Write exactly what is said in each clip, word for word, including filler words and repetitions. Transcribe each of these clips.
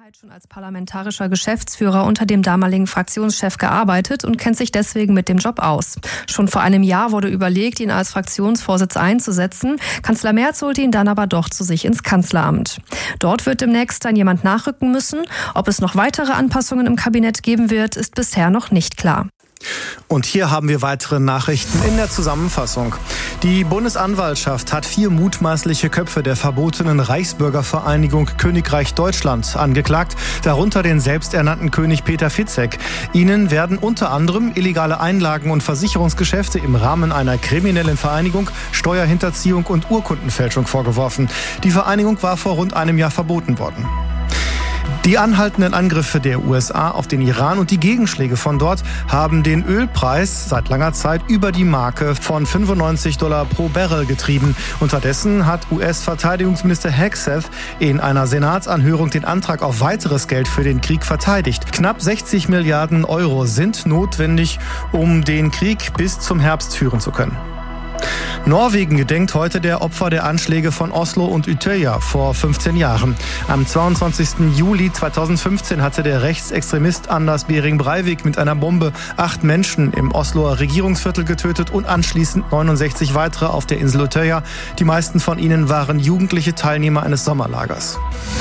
Vergangenheit schon als parlamentarischer Geschäftsführer unter dem damaligen Fraktionschef gearbeitet und kennt sich deswegen mit dem Job aus. Schon vor einem Jahr wurde überlegt, ihn als Fraktionsvorsitz einzusetzen. Kanzler Merz holte ihn dann aber doch zu sich ins Kanzleramt. Dort wird demnächst dann jemand nachrücken müssen. Ob es noch weitere Anpassungen im Kabinett geben wird, ist bisher noch nicht klar. Und hier haben wir weitere Nachrichten in der Zusammenfassung. Die Bundesanwaltschaft hat vier mutmaßliche Köpfe der verbotenen Reichsbürgervereinigung Königreich Deutschland angeklagt, darunter den selbsternannten König Peter Fitzek. Ihnen werden unter anderem illegale Einlagen- und Versicherungsgeschäfte im Rahmen einer kriminellen Vereinigung, Steuerhinterziehung und Urkundenfälschung vorgeworfen. Die Vereinigung war vor rund einem Jahr verboten worden. Die anhaltenden Angriffe der U S A auf den Iran und die Gegenschläge von dort haben den Ölpreis seit langer Zeit über die Marke von fünfundneunzig Dollar pro Barrel getrieben. Unterdessen hat U S-Verteidigungsminister Hegseth in einer Senatsanhörung den Antrag auf weiteres Geld für den Krieg verteidigt. Knapp sechzig Milliarden Euro sind notwendig, um den Krieg bis zum Herbst führen zu können. Norwegen gedenkt heute der Opfer der Anschläge von Oslo und Utøya vor fünfzehn Jahren. Am zweiundzwanzigsten Juli zweitausendfünfzehn hatte der Rechtsextremist Anders Behring Breivik mit einer Bombe acht Menschen im Osloer Regierungsviertel getötet und anschließend neunundsechzig weitere auf der Insel Utøya. Die meisten von ihnen waren jugendliche Teilnehmer eines Sommerlagers.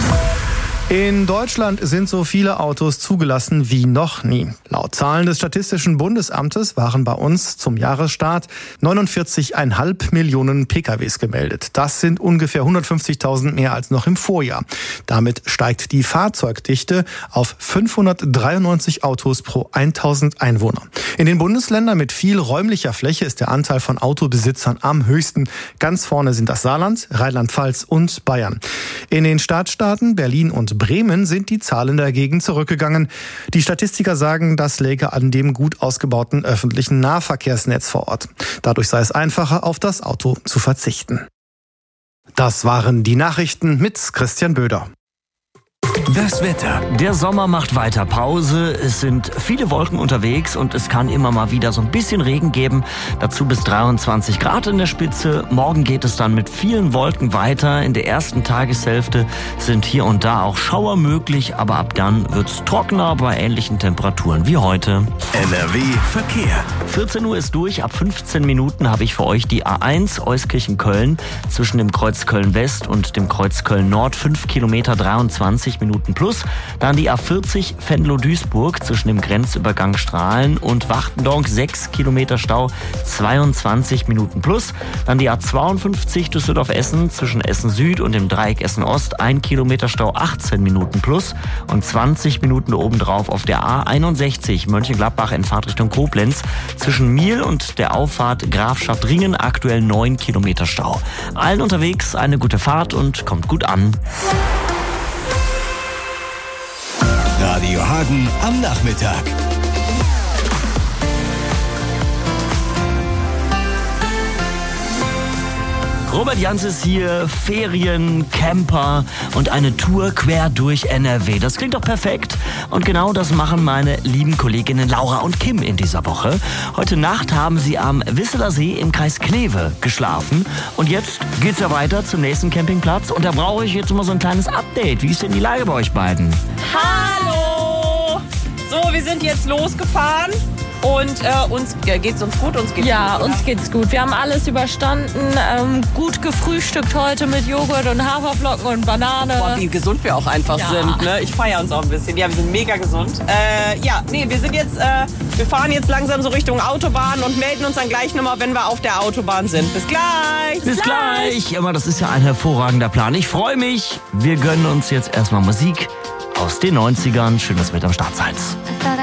In Deutschland sind so viele Autos zugelassen wie noch nie. Laut Zahlen des Statistischen Bundesamtes waren bei uns zum Jahresstart neunundvierzig Komma fünf Millionen P K Ws gemeldet. Das sind ungefähr hundertfünfzigtausend mehr als noch im Vorjahr. Damit steigt die Fahrzeugdichte auf fünfhundertdreiundneunzig Autos pro tausend Einwohner. In den Bundesländern mit viel räumlicher Fläche ist der Anteil von Autobesitzern am höchsten. Ganz vorne sind das Saarland, Rheinland-Pfalz und Bayern. In den Stadtstaaten Berlin und Bremen sind die Zahlen dagegen zurückgegangen. Die Statistiker sagen, das läge an dem gut ausgebauten öffentlichen Nahverkehrsnetz vor Ort. Dadurch sei es einfacher, auf das Auto zu verzichten. Das waren die Nachrichten mit Christian Böder. Das Wetter. Der Sommer macht weiter Pause. Es sind viele Wolken unterwegs und es kann immer mal wieder so ein bisschen Regen geben. Dazu bis dreiundzwanzig Grad in der Spitze. Morgen geht es dann mit vielen Wolken weiter. In der ersten Tageshälfte sind hier und da auch Schauer möglich, aber ab dann wird's trockener bei ähnlichen Temperaturen wie heute. N R W Verkehr. vierzehn Uhr ist durch. Ab fünfzehn Minuten habe ich für euch die A eins Euskirchen-Köln zwischen dem Kreuz Köln-West und dem Kreuz Köln-Nord. fünf Kilometer dreiundzwanzig Minuten plus. Dann die A vierzig Venlo-Duisburg zwischen dem Grenzübergang Strahlen und Wachtendonk. sechs Kilometer Stau, zweiundzwanzig Minuten plus. Dann die A zweiundfünfzig Düsseldorf-Essen zwischen Essen Süd und dem Dreieck Essen Ost. ein Kilometer Stau, achtzehn Minuten plus. Und zwanzig Minuten obendrauf auf der A einundsechzig Mönchengladbach in Fahrtrichtung Koblenz zwischen Miel und der Auffahrt Grafschaft Ringen. Aktuell neun Kilometer Stau. Allen unterwegs eine gute Fahrt und kommt gut an. Radio Hagen am Nachmittag. Robert Jans ist hier, Ferien, Camper und eine Tour quer durch N R W. Das klingt doch perfekt. Und genau das machen meine lieben Kolleginnen Laura und Kim in dieser Woche. Heute Nacht haben sie am Wisseler See im Kreis Kleve geschlafen. Und jetzt geht's ja weiter zum nächsten Campingplatz. Und da brauche ich jetzt mal so ein kleines Update. Wie ist denn die Lage bei euch beiden? Hallo! So, wir sind jetzt losgefahren. Und äh, uns äh, geht's uns gut, uns geht's ja, gut. Ja, uns geht's gut. Wir haben alles überstanden, ähm, gut gefrühstückt heute mit Joghurt und Haferflocken und Banane. Boah, wie gesund wir auch einfach ja. sind. Ne? Ich feiere uns auch ein bisschen. Ja, wir sind mega gesund. Äh, ja, nee, wir sind jetzt, äh, wir fahren jetzt langsam so Richtung Autobahn und melden uns dann gleich nochmal, wenn wir auf der Autobahn sind. Bis gleich! Bis gleich! Aber das ist ja ein hervorragender Plan. Ich freue mich. Wir gönnen uns jetzt erstmal Musik aus den neunzigern. Schön, dass ihr mit am Start seid.